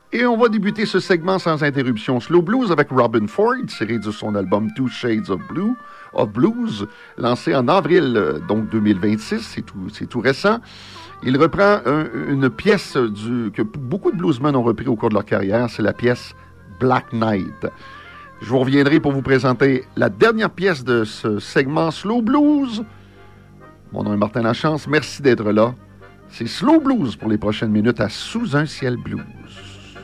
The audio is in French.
Et on va débuter ce segment sans interruption Slow Blues avec Robin Ford, tiré de son album Two Shades of Blues, lancé en avril donc 2026, c'est tout récent. Il reprend une pièce que beaucoup de bluesmen ont repris au cours de leur carrière, c'est la pièce Black Knight. Je vous reviendrai pour vous présenter la dernière pièce de ce segment Slow Blues. Mon nom est Martin Lachance, merci d'être là. C'est Slow Blues pour les prochaines minutes à Sous un ciel blues.